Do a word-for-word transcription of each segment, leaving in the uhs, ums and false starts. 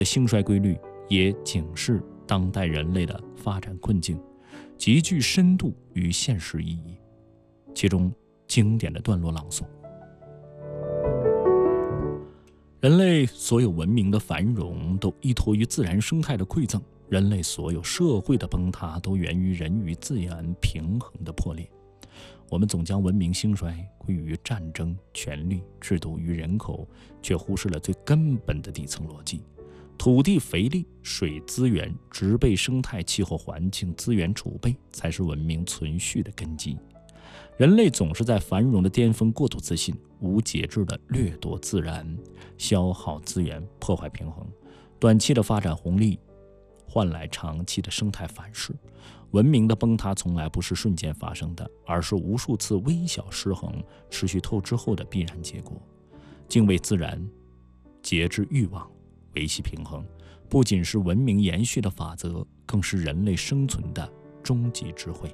兴衰规律也警示当代人类的发展困境，极具深度与现实意义。其中经典的段落朗诵：人类所有文明的繁荣都依托于自然生态的馈赠，人类所有社会的崩塌都源于人与自然平衡的破裂。我们总将文明兴衰归于战争、权力、制度与人口，却忽视了最根本的底层逻辑：土地肥力、水资源、植被生态、气候环境资源储备才是文明存续的根基。人类总是在繁荣的巅峰过度自信，无节制地掠夺自然，消耗资源，破坏平衡，短期的发展红利换来长期的生态反噬。文明的崩塌从来不是瞬间发生的，而是无数次微小失衡持续透支后的必然结果。敬畏自然，节制欲望，维系平衡，不仅是文明延续的法则，更是人类生存的终极智慧。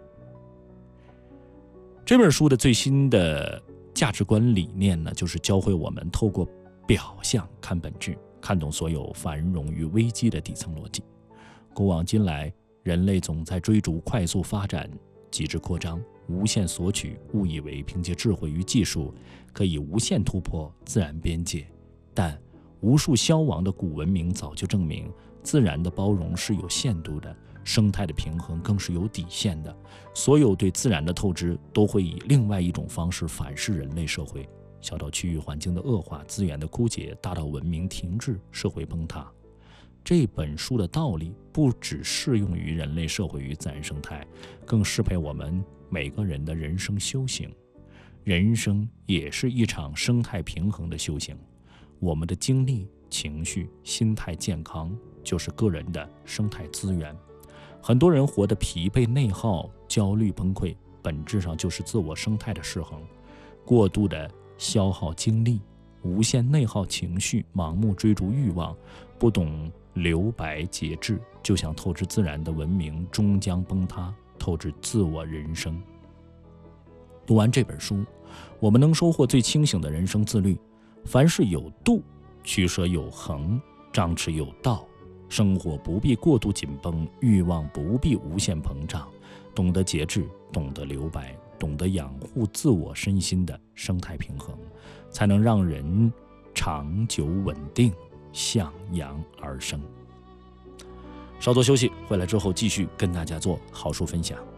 这本书的最新的价值观理念呢，就是教会我们透过表象看本质，看懂所有繁荣与危机的底层逻辑。古往今来，人类总在追逐快速发展、极致扩张、无限索取，误以为凭借智慧与技术可以无限突破自然边界。但无数消亡的古文明早就证明，自然的包容是有限度的，生态的平衡更是有底线的。所有对自然的透支都会以另外一种方式反噬人类社会，小到区域环境的恶化、资源的枯竭，大到文明停滞、社会崩塌。这本书的道理不只适用于人类社会与自然生态，更适配我们每个人的人生修行。人生也是一场生态平衡的修行，我们的精力、情绪、心态健康就是个人的生态资源。很多人活得疲惫、内耗、焦虑、崩溃，本质上就是自我生态的失衡。过度的消耗精力，无限内耗情绪，盲目追逐欲望，不懂留白节制，就像透支自然的文明终将崩塌，透支自我人生。读完这本书，我们能收获最清醒的人生自律。凡事有度，取舍有恒，张弛有道。生活不必过度紧绷，欲望不必无限膨胀。懂得节制，懂得留白，懂得养护自我身心的生态平衡，才能让人长久稳定，向阳而生。稍作休息，回来之后继续跟大家做好书分享。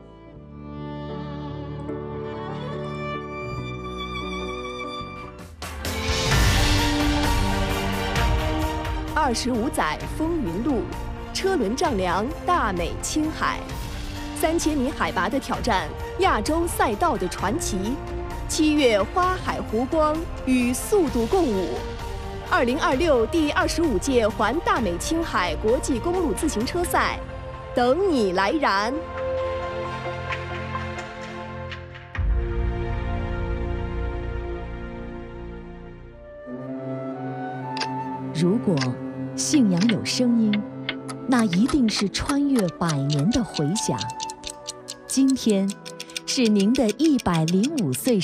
二十五载风云路，车轮丈量大美青海，三千米海拔的挑战，亚洲赛道的传奇。七月花海湖光与速度共舞。二零二六第二十五届环大美青海国际公路自行车赛，等你来燃！ 如果信仰有声音，那一定是穿越百年的回响。今天是您的一百零五岁